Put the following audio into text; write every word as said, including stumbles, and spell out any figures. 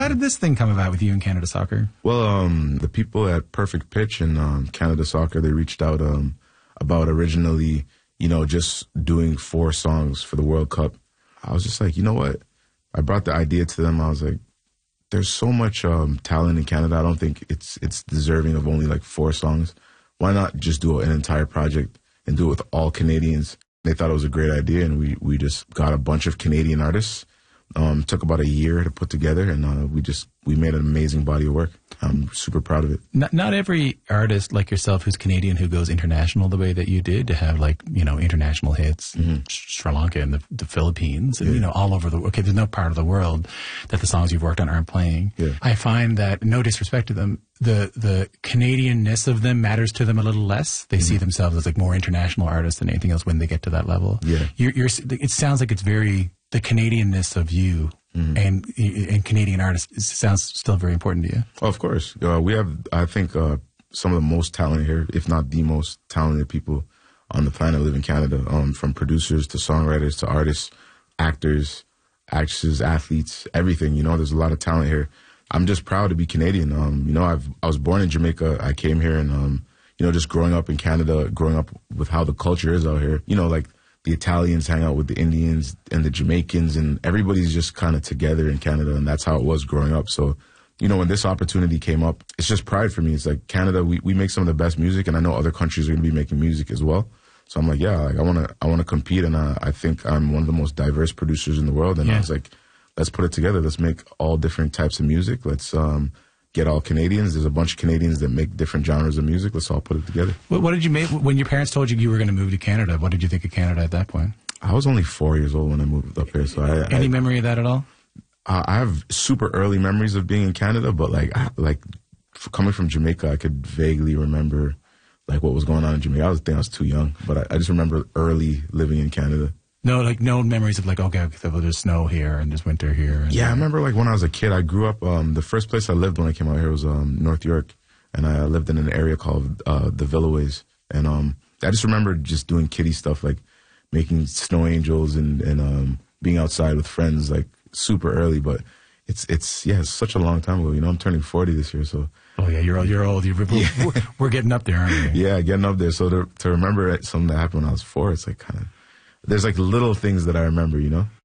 How did this thing come about with you and Canada Soccer? Well, um, the people at Perfect Pitch and um, Canada Soccer, they reached out um, about originally, you know, just doing four songs for the World Cup. I was just like, you know what? I brought the idea to them. I was like, there's so much um, talent in Canada. I don't think it's it's deserving of only like four songs. Why not just do an entire project and do it with all Canadians? They thought it was a great idea, and we, we just got a bunch of Canadian artists. Um, took about a year to put together, and uh, we just we made an amazing body of work. I'm super proud of it. Not, not every artist like yourself who's Canadian who goes international the way that you did to have like you know international hits, mm-hmm. Sri Lanka and the, the Philippines, and yeah. you know all over the okay. There's no part of the world that the songs you've worked on aren't playing. Yeah. I find that no disrespect to them, the the Canadianness of them matters to them a little less. They mm-hmm. see themselves as like more international artists than anything else when they get to that level. Yeah, you're, you're it sounds like it's very. The Canadianness of you mm-hmm. and and Canadian artists sounds still very important to you. Oh, of course. Uh, we have, I think, uh, some of the most talented here, if not the most talented people on the planet live in Canada, um, from producers to songwriters to artists, actors, actresses, athletes, everything. You know, there's a lot of talent here. I'm just proud to be Canadian. Um, you know, I've I was born in Jamaica. I came here and, um, you know, just growing up in Canada, growing up with how the culture is out here, you know, like, the Italians hang out with the Indians and the Jamaicans, and everybody's just kind of together in Canada, and that's how it was growing up. So, you know, when this opportunity came up, it's just pride for me. It's like Canada, we, we make some of the best music, and I know other countries are going to be making music as well. So I'm like, yeah, like I want to I want to compete, and I, I think I'm one of the most diverse producers in the world. And yeah. I was like, let's put it together. Let's make all different types of music. Let's um, get all Canadians. There's a bunch of Canadians that make different genres of music. Let's all put it together. What, what did you make when your parents told you you were going to move to Canada? What did you think of Canada at that point? I was only four years old when I moved up here. So I, any I, memory of that at all? Uh, I have super early memories of being in Canada, but like I, like coming from Jamaica, I could vaguely remember like what was going on in Jamaica. I was think I was too young, but I, I just remember early living in Canada. No, like no memories of like, okay, there's snow here and there's winter here. And yeah, I remember like when I was a kid, I grew up, um, the first place I lived when I came out here was um, North York, and I lived in an area called uh, the Villaways. And um, I just remember just doing kiddie stuff, like making snow angels and, and um, being outside with friends like super early. But it's, it's yeah, it's such a long time ago. You know, I'm turning forty this year, so. Oh, yeah, you're old. You're old. You're, we're, yeah. we're, we're getting up there, aren't we? Yeah, getting up there. So to, to remember something that happened when I was four, it's like kind of. There's like little things that I remember, you know?